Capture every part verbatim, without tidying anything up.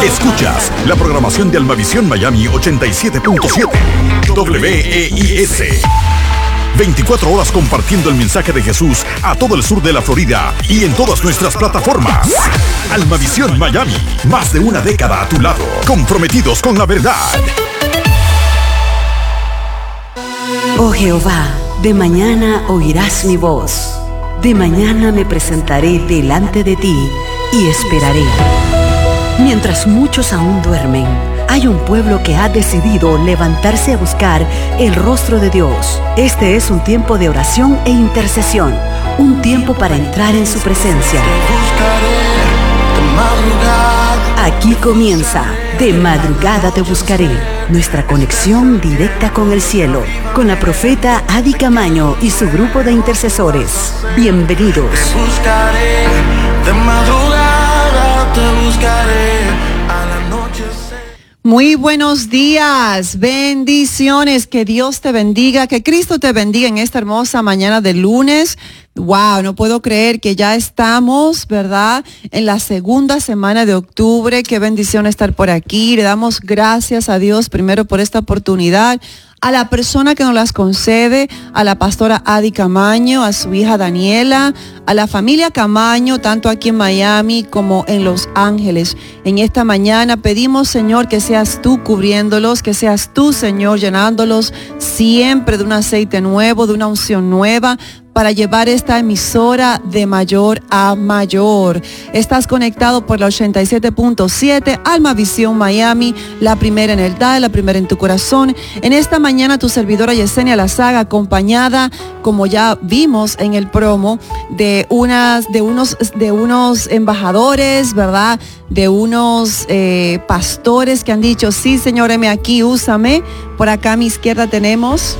Escuchas la programación de Almavisión Miami ochenta y siete punto siete W E I S. veinticuatro horas compartiendo el mensaje de Jesús a todo el sur de la Florida y en todas nuestras plataformas. Almavisión Miami, más de una década a tu lado, comprometidos con la verdad. Oh Jehová, de mañana oirás mi voz. De mañana me presentaré delante de ti y esperaré. Mientras muchos aún duermen, hay un pueblo que ha decidido levantarse a buscar el rostro de Dios. Este es un tiempo de oración e intercesión, un tiempo para entrar en su presencia. Aquí comienza De Madrugada Te Buscaré, nuestra conexión directa con el cielo, con la profeta Adi Camaño y su grupo de intercesores. Bienvenidos. Te buscaré, de madrugada te buscaré, al anochecer. Muy buenos días, bendiciones, que Dios te bendiga, que Cristo te bendiga en esta hermosa mañana de lunes. Wow, no puedo creer que ya estamos, ¿verdad?, en la segunda semana de octubre. Qué bendición estar por aquí. Le damos gracias a Dios primero por esta oportunidad, a la persona que nos las concede, a la pastora Adi Camaño, a su hija Daniela, a la familia Camaño, tanto aquí en Miami como en Los Ángeles. En esta mañana pedimos, Señor, que seas tú cubriéndolos, que seas tú, Señor, llenándolos siempre de un aceite nuevo, de una unción nueva, para llevar esta emisora de mayor a mayor. Estás conectado por la ochenta y siete punto siete, Almavisión Miami, la primera en el dial, la primera en tu corazón. En esta mañana tu servidora Yesenia Lazaga, acompañada, como ya vimos en el promo, de unas, de unos, de unos embajadores, ¿verdad?, de unos eh, pastores que han dicho, sí, Señor, heme aquí, úsame. Por acá a mi izquierda tenemos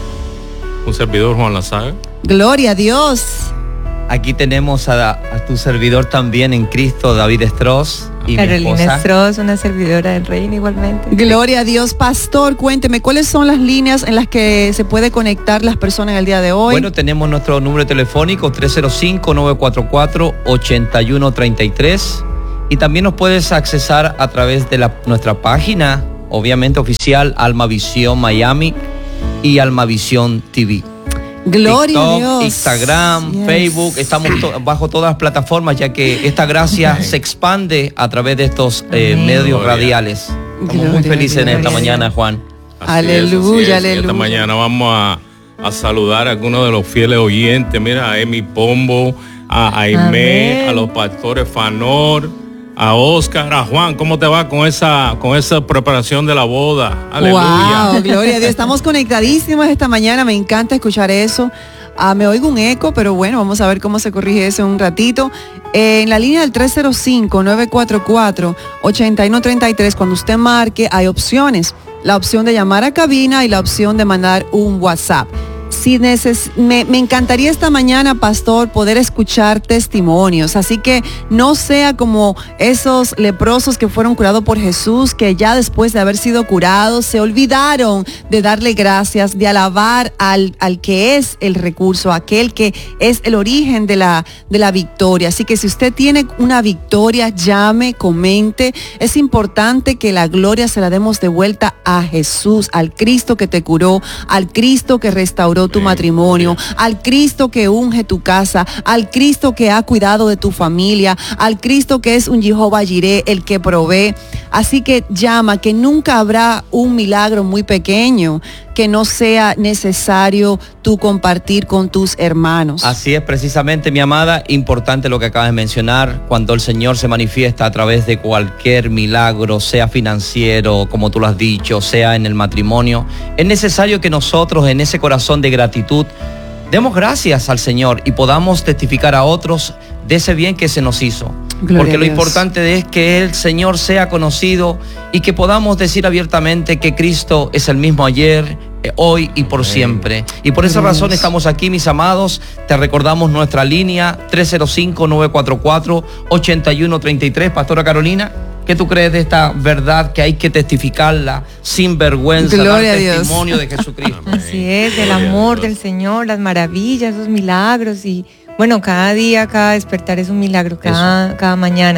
un servidor, Juan Lazaga. Gloria a Dios. Aquí tenemos a, a tu servidor también en Cristo, David Stross, y Carolina Stross, una servidora del Reino igualmente. Gloria a Dios. Pastor, cuénteme, ¿cuáles son las líneas en las que se puede conectar las personas en el día de hoy? Bueno, tenemos nuestro número telefónico tres cero cinco, nueve cuatro cuatro, ocho uno tres tres, y también nos puedes accesar a través de la, nuestra página, obviamente oficial, Almavisión Miami y Almavisión T V. Gloria TikTok, a Dios. Instagram, yes. Facebook, estamos to- bajo todas las plataformas, ya que esta gracia se expande a través de estos eh, medios Gloria. radiales. Estamos Gloria, muy felices Gloria. en esta mañana, Juan. Así aleluya, es, es. aleluya. Esta mañana vamos a, a saludar a algunos de los fieles oyentes. Mira, a Emi Pombo, a Jaime, a los pastores Fanor, a Oscar, a Juan. ¿Cómo te va con esa con esa preparación de la boda? Aleluya. Wow, gloria a Dios. Estamos conectadísimos esta mañana. Me encanta escuchar eso. Ah, me oigo un eco, pero bueno, vamos a ver cómo se corrige eso en un ratito. Eh, en la línea del tres cero cinco, nueve cuatro cuatro, ocho uno tres tres, cuando usted marque, hay opciones. La opción de llamar a cabina y la opción de mandar un WhatsApp. Si neces- me, me encantaría esta mañana, pastor, poder escuchar testimonios. Así que no sea como esos leprosos que fueron curados por Jesús, que ya después de haber sido curados se olvidaron de darle gracias, de alabar al, al que es el recurso, aquel que es el origen de la, de la victoria. Así que si usted tiene una victoria, llame, comente. Es importante que la gloria se la demos de vuelta a Jesús, al Cristo que te curó, al Cristo que restauró tu matrimonio, al Cristo que unge tu casa, al Cristo que ha cuidado de tu familia, al Cristo que es un Jehová Jireh, el que provee. Así que llama, que nunca habrá un milagro muy pequeño que no sea necesario tú compartir con tus hermanos. Así es, precisamente, mi amada, importante lo que acabas de mencionar. Cuando el Señor se manifiesta a través de cualquier milagro, sea financiero, como tú lo has dicho, sea en el matrimonio, es necesario que nosotros, en ese corazón de gratitud, demos gracias al Señor y podamos testificar a otros de ese bien que se nos hizo. Gloria Porque lo importante es que el Señor sea conocido y que podamos decir abiertamente que Cristo es el mismo ayer, hoy y por Amén. siempre. Y por esa razón estamos aquí, mis amados. Te recordamos nuestra línea tres cero cinco, nueve cuatro cuatro, ocho uno tres tres. Pastora Carolina, ¿qué tú crees de esta verdad que hay que testificarla sin vergüenza? Gloria dar a Dios. Testimonio de Jesucristo. Así es, del amor del Señor, las maravillas, los milagros. Y bueno, cada día, cada despertar es un milagro, cada, cada mañana.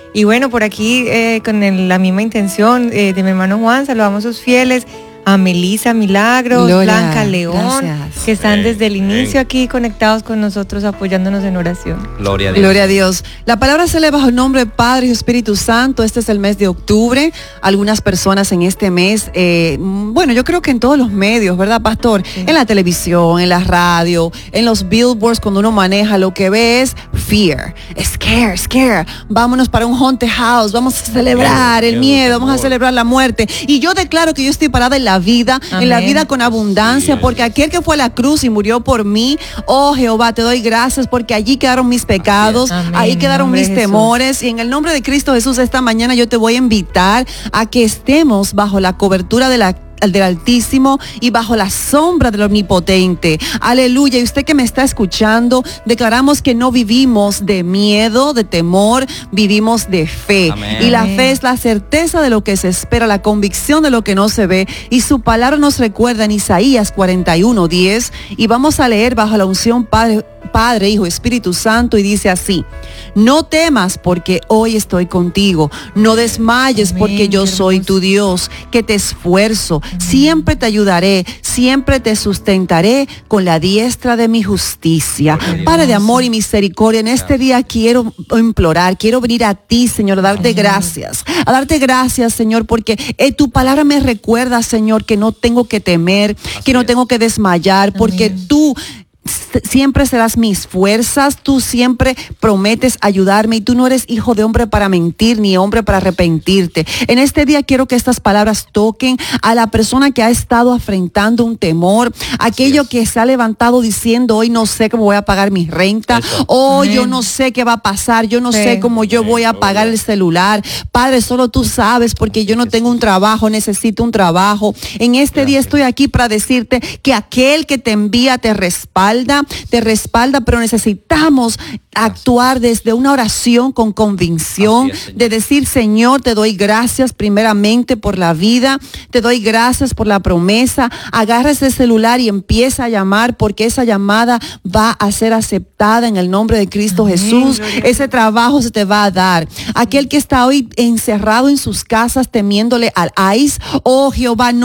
Y bueno, por aquí eh, con el- la misma intención eh, de mi hermano Juan, saludamos a sus fieles, a Melisa Milagros, Gloria, Blanca León, gracias. que están Amén, desde el inicio amén. aquí conectados con nosotros, apoyándonos en oración. Gloria a Dios. Gloria a Dios. La palabra se lee bajo el nombre de Padre y Espíritu Santo. Este es el mes de octubre. Algunas personas en este mes, eh, bueno, yo creo que en todos los medios, ¿verdad, pastor? Sí. En la televisión, en la radio, en los billboards, cuando uno maneja, lo que ve es fear, scare, scare. Vámonos para un haunted house, vamos a celebrar el miedo, miedo, vamos a temor. celebrar la muerte. Y yo declaro que yo estoy parada en la vida, en la Amén. vida con abundancia, Sí, porque aquel que fue a la cruz y murió por mí, oh Jehová, te doy gracias porque allí quedaron mis pecados, Amén. ahí En quedaron nombre mis de Jesús. temores, y en el nombre de Cristo Jesús esta mañana yo te voy a invitar a que estemos bajo la cobertura de la del Altísimo y bajo la sombra del Omnipotente. Aleluya. Y usted que me está escuchando, declaramos que no vivimos de miedo, de temor, vivimos de fe. Amén. Y la Amén. fe es la certeza de lo que se espera, la convicción de lo que no se ve. Y su palabra nos recuerda en Isaías cuarenta y uno, diez. Y vamos a leer bajo la unción Padre, Padre, Hijo, Espíritu Santo, y dice así: no temas porque hoy estoy contigo, no desmayes Amén, porque yo hermoso. soy tu Dios, que te esfuerzo, siempre te ayudaré, siempre te sustentaré con la diestra de mi justicia. Padre de amor y misericordia, en este día quiero implorar, quiero venir a ti, Señor, a darte gracias, a darte gracias, Señor, porque eh, tu palabra me recuerda, Señor, que no tengo que temer, que no es. tengo que desmayar, porque Amén. tú s- siempre serás mis fuerzas, tú siempre prometes ayudarme y tú no eres hijo de hombre para mentir ni hombre para arrepentirte. En este día quiero que estas palabras toquen a la persona que ha estado afrontando un temor, aquello es. que se ha levantado diciendo: hoy no sé cómo voy a pagar mi renta, Eso. hoy yo Amén. no sé qué va a pasar, yo no Sí. sé cómo yo voy a Amén, pagar gloria. el celular. Padre, solo tú sabes, porque yo no tengo un trabajo, necesito un trabajo. En este día estoy aquí para decirte que aquel que te envía te respalda, te respalda, pero necesitamos actuar desde una oración con convicción, Así es, Señor. de decir: Señor, te doy gracias primeramente por la vida, te doy gracias por la promesa. Agarra ese celular y empieza a llamar, porque esa llamada va a ser aceptada en el nombre de Cristo Amén, Jesús. gloria a Ese trabajo se te va a dar. Aquel que está hoy encerrado en sus casas temiéndole al I C E, oh Jehová, no